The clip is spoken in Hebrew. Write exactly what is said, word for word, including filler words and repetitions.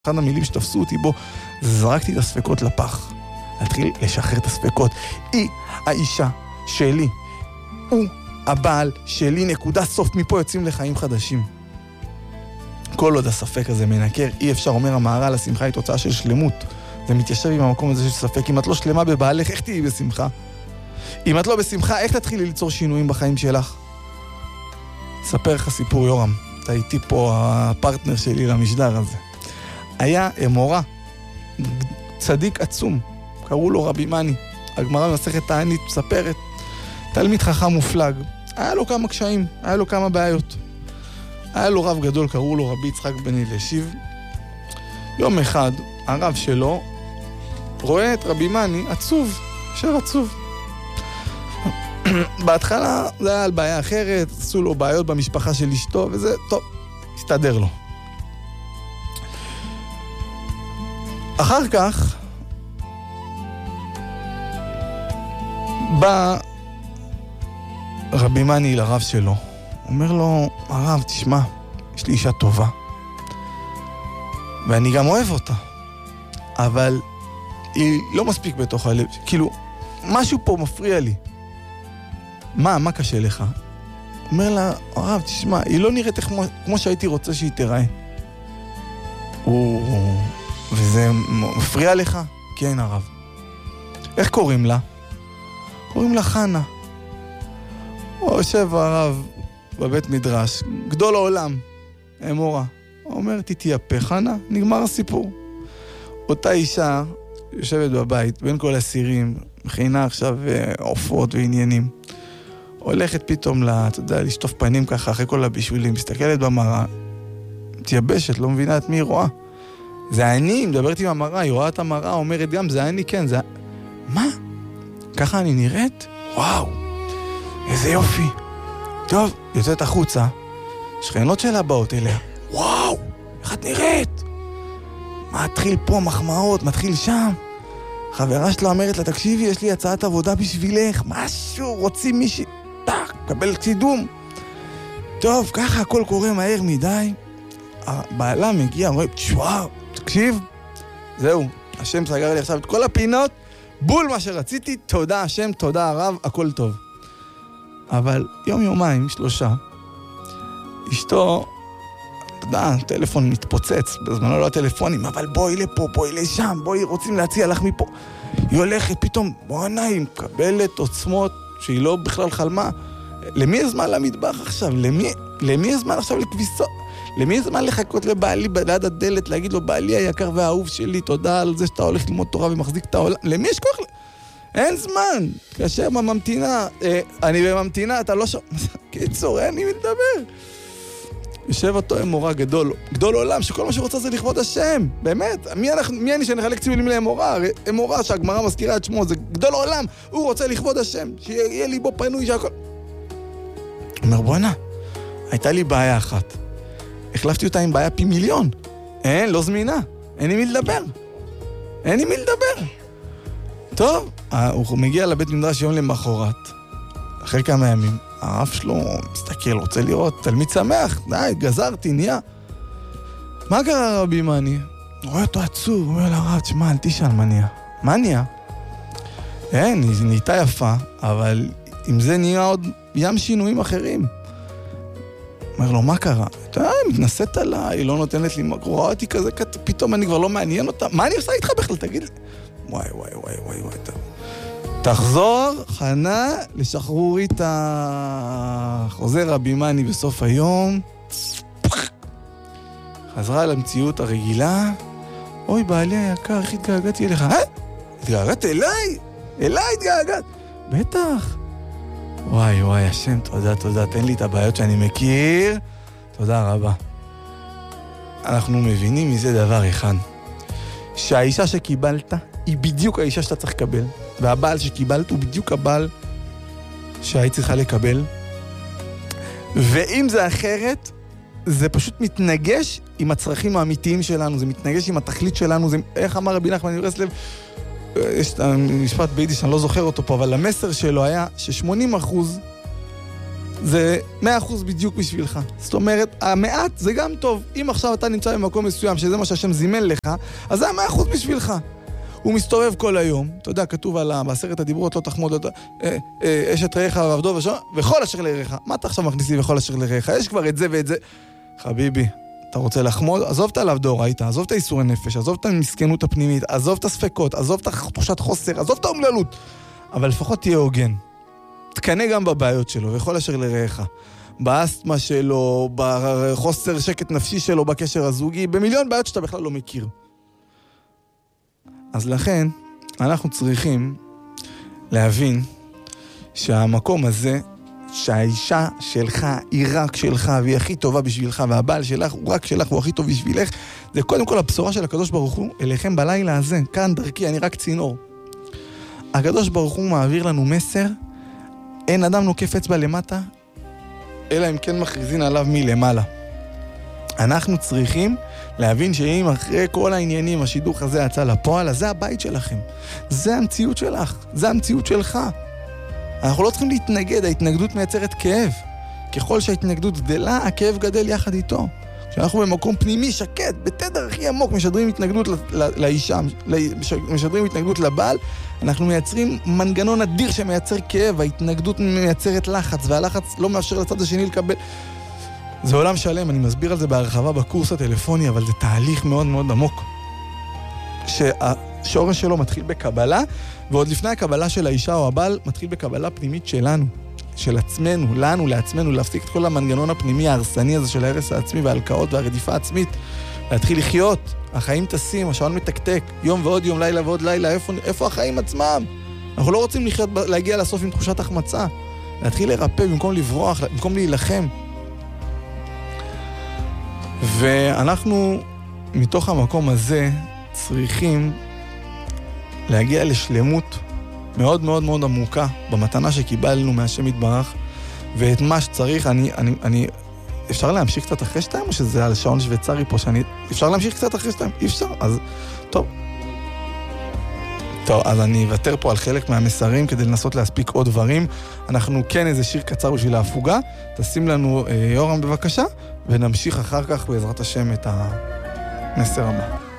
אחד המילים שתפסו אותי בו, זרקתי את הספקות לפח. להתחיל לשחרר את הספקות. היא האישה שלי. הוא הבעל שלי. נקודה סוף, מפה יוצאים לחיים חדשים. כל עוד הספק הזה מנקר, אי אפשר, אומר המהר"ל, השמחה היא תוצאה של שלמות. זה מתיישב עם המקום הזה של ספק. אם את לא שלמה בבעלך, איך תהיי בשמחה? אם את לא בשמחה, איך תתחילי ליצור שינויים בחיים שלך? ספר לך סיפור, יורם. אתה איתי פה הפרטנר שלי למשדר הזה. היה אמורה, צדיק עצום, קראו לו רבי מני. הגמרא במסכת תענית מספרת, תלמיד חכם מופלג. היה לו כמה קשיים, היה לו כמה בעיות. היה לו רב גדול, קראו לו רבי יצחק בן אלישיב. יום אחד, הרב שלו רואה את רבי מני עצוב, שר עצוב. בהתחלה זה היה על בעיה אחרת, עשו לו בעיות במשפחה של אשתו, וזה, טוב, הסתדר לו. אחר כך בא רבי מני לרב שלו, אומר לו, הרב, תשמע, יש לי אישה טובה, ואני גם אוהב אותה, אבל היא לא מספיק בתוך הלב, כאילו, משהו פה מפריע לי. מה, מה קשה לך? אומר לה, הרב, תשמע, היא לא נראית כמו, כמו שהייתי רוצה שהיא תראה. הוא... וזה מפריע לך? כן, הרב. איך קוראים לה? קוראים לה חנה. הוא יושב הרב בבית מדרש, גדול העולם, אמורה. הוא אומר, תתייפה חנה, נגמר הסיפור. אותה אישה יושבת בבית, בין כל הסירים, מכינה עכשיו עופות ועניינים. הולכת פתאום לה, אתה יודע, לשטוף פנים ככה, אחרי כל הבישולים, מסתכלת במראה, מתייבשת, לא מבינה את מי היא רואה. זה אני, מדברת עם המראה, היא רואה את המראה, אומרת גם, זה אני, כן, זה... מה? ככה אני נראית? וואו, איזה יופי. טוב, יוצאת החוצה, שכנות שלה באות אליה. וואו, איך את נראית? מתחיל פה מחמאות, מתחיל שם. חברה שלו אומרת לה, תקשיבי, יש לי הצעת עבודה בשבילך, משהו, רוצים מישהי, טק, קבל קידום. טוב, ככה הכל קורה מהר מדי. הבעלה מגיע, רואה, וואו, תקשיב, זהו, השם סגר לי עכשיו את כל הפינות, בול מה שרציתי, תודה השם, תודה הרב, הכל טוב. אבל יום יומיים, שלושה, אשתו, אתה יודע, טלפון מתפוצץ, בזמנו לא הטלפונים, אבל בואי לפה, בואי לשם, בואי רוצים להציע לך מפה. היא הולכת פתאום, בואנה, היא מקבלת עוצמות שהיא לא בכלל חלמה. למי הזמן למטבח עכשיו? למי, למי הזמן עכשיו לכביסות? למי הזמן לחכות לבעלי ליד הדלת, להגיד לו, בעלי היקר והאהוב שלי, תודה על זה שאתה הולך ללמוד תורה ומחזיק את העולם. למי יש כוח? אין זמן. כאשר ממתינה, אה, אני בממתינה, אתה לא ש... קיצור, אין לי מדבר. יושב אותו אמורה גדול, גדול עולם, שכל מה שרוצה זה לכבוד השם. באמת, מי, אנחנו, מי אני שנחלק ציונים לאמורה? אמורה שהגמרא מזכירה את שמו, זה גדול עולם, הוא רוצה לכבוד השם, שיהיה לי בו פנוי שהכל. אומר, בואנה, הייתה לי בעיה אחת. החלפתי אותה עם בעיה פי מיליון. אין, לא זמינה. אין לי מי לדבר. אין לי מי לדבר. טוב, הוא מגיע לבית מדרש יום למחרת. אחרי כמה ימים. הרב שלו מסתכל, רוצה לראות, תלמיד שמח. די, גזרתי, נהיה. מה קרה רבי מני? הוא רואה אותו עצוב, הוא אומר לרב, תשמע, אל תשאל מה נהיה. מה נהיה? אין, היא נהייתה יפה, אבל עם זה נהיה עוד ים שינויים אחרים. אומר לו, מה קרה? אתה מתנסית עליי, היא לא נותנת לי מקרוא, אותי כזה, פתאום אני כבר לא מעניין אותה. מה אני עושה איתך בכלל? תגיד לי. וואי, וואי, וואי, וואי, וואי. תחזור, חנה, לשחרורי את החוזר רבי מני בסוף היום. חזרה למציאות הרגילה. אוי, בעלי היקר, איך התגעגעתי אליך? אה? התגעגעת אליי? אליי התגעגעת? בטח. וואי, וואי, השם, תודה, תודה. תן לי את הבעיות שאני מכיר. תודה רבה. אנחנו מבינים מזה דבר אחד. שהאישה שקיבלת היא בדיוק האישה שאתה צריך לקבל. והבעל שקיבלת הוא בדיוק הבעל שהיית צריכה לקבל. ואם זה אחרת, זה פשוט מתנגש עם הצרכים האמיתיים שלנו, זה מתנגש עם התכלית שלנו, זה, איך אמר רבי נחמן מברסלב, יש משפט ביידיש, אני לא זוכר אותו פה, אבל המסר שלו היה ש-שמונים אחוז זה מאה אחוז בדיוק בשבילך. זאת אומרת, המעט זה גם טוב. אם עכשיו אתה נמצא במקום מסוים, שזה מה שהשם זימן לך, אז זה מאה אחוז בשבילך. הוא מסתובב כל היום, אתה יודע, כתוב על בעשרת הדיברות, לא תחמוד אותה, אשת רעך ועבדו וכל אשר לרעך. מה אתה עכשיו מכניס לי וכל אשר לרעך? יש כבר את זה ואת זה. חביבי, אתה רוצה לחמוד? עזוב את עליו דור, היית, עזוב את האיסורי נפש, עזוב את המסכנות הפנימית, עזוב את הספקות, עזוב את תחושת חוסר, עזוב את האומללות. אבל לפחות תהיה הוגן. תקנה גם בבעיות שלו, וכל אשר לרעך. באסתמה שלו, בחוסר שקט נפשי שלו, בקשר הזוגי, במיליון בעיות שאתה בכלל לא מכיר. אז לכן, אנחנו צריכים להבין שהמקום הזה, שהאישה שלך היא רק שלך, והיא הכי טובה בשבילך, והבעל שלך הוא רק שלך, והוא הכי טוב בשבילך, זה קודם כל הבשורה של הקדוש ברוך הוא אליכם בלילה הזה. כאן דרכי, אני רק צינור. הקדוש ברוך הוא מעביר לנו מסר, אין אדם נוקף אצבע למטה, אלא אם כן מכריזין עליו מלמעלה. אנחנו צריכים להבין שאם אחרי כל העניינים השידוך הזה יצא לפועל, אז זה הבית שלכם. זה המציאות שלך, זה המציאות שלך. אנחנו לא צריכים להתנגד, ההתנגדות מייצרת כאב. ככל שההתנגדות גדלה, הכאב גדל יחד איתו. כשאנחנו במקום פנימי שקט, בתדר הכי עמוק, משדרים התנגדות לאישה, משדרים התנגדות לבעל, אנחנו מייצרים מנגנון אדיר שמייצר כאב, ההתנגדות מייצרת לחץ, והלחץ לא מאפשר לצד השני לקבל. זה עולם שלם, אני מסביר על זה בהרחבה בקורס הטלפוני, אבל זה תהליך מאוד מאוד עמוק. שהשורש שלו מתחיל בקבלה, ועוד לפני הקבלה של האישה או הבעל, מתחיל בקבלה פנימית שלנו, של עצמנו, לנו, לעצמנו, להפסיק את כל המנגנון הפנימי ההרסני הזה של ההרס העצמי וההלקאות והרדיפה העצמית, להתחיל לחיות, החיים טסים, השעון מתקתק, יום ועוד יום, לילה ועוד לילה, איפה, איפה החיים עצמם? אנחנו לא רוצים לחיות, להגיע לסוף עם תחושת החמצה, להתחיל לרפא במקום לברוח, במקום להילחם. ואנחנו מתוך המקום הזה צריכים להגיע לשלמות מאוד מאוד מאוד עמוקה במתנה שקיבלנו מהשם יתברך, ואת מה שצריך, אני, אני, אני, אפשר להמשיך קצת אחרי שתיים, או שזה על שעון שוויצרי פה, שאני, אפשר להמשיך קצת אחרי שתיים? אי אפשר, אז טוב. טוב, אז אני אוותר פה על חלק מהמסרים כדי לנסות להספיק עוד דברים. אנחנו כן איזה שיר קצר בשביל ההפוגה, תשים לנו אה, יורם בבקשה, ונמשיך אחר כך בעזרת השם את המסר הבא.